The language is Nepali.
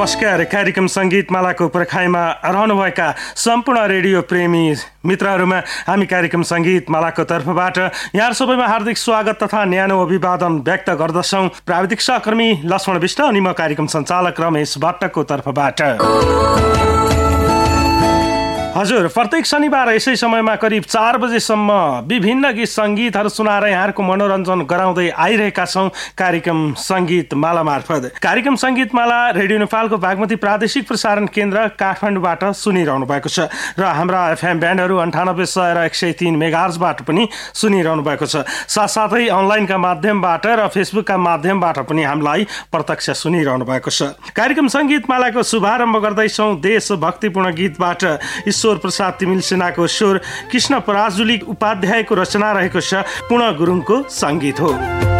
नमस्कार। कार्यक्रम सङ्गीतमालाको पर्खाइमा रहनुभएका सम्पूर्ण रेडियो प्रेमी मित्रहरूमा हामी कार्यक्रम सङ्गीतमालाको तर्फबाट यहाँ सबैमा हार्दिक स्वागत तथा न्यानो अभिवादन व्यक्त गर्दछौँ। प्राविधिक सहकर्मी लक्ष्मण विष्ट अनि म कार्यक्रम सञ्चालक रमेश भट्टको तर्फबाट। हजुर, प्रत्येक शनिबार यसै समयमा करिब 4 बजेसम्म विभिन्न गीत सङ्गीतहरू सुनाएर यहाँहरूको मनोरञ्जन गराउँदै आइरहेका छौँ कार्यक्रम सङ्गीतमाला मार्फत। कार्यक्रम सङ्गीतमाला रेडियो नेपालको बागमती प्रादेशिक प्रसारण केन्द्र काठमाडौँबाट सुनिरहनु भएको छ र हाम्रा एफएम ब्यान्डहरू 98.100 र 103 मेगाहर्जबाट पनि सुनिरहनु भएको छ। साथसाथै अनलाइनका माध्यमबाट र फेसबुकका माध्यमबाट पनि हामीलाई प्रत्यक्ष सुनिरहनु भएको छ। कार्यक्रम सङ्गीतमालाको शुभारम्भ गर्दैछौँ देशभक्तिपूर्ण गीतबाट। ईश्वर प्रसाद तिमिल सेनाको स्वर, कृष्ण पराजुली उपाध्यायको रचना रहेको छ, पूर्ण गुरुङको सङ्गीत हो।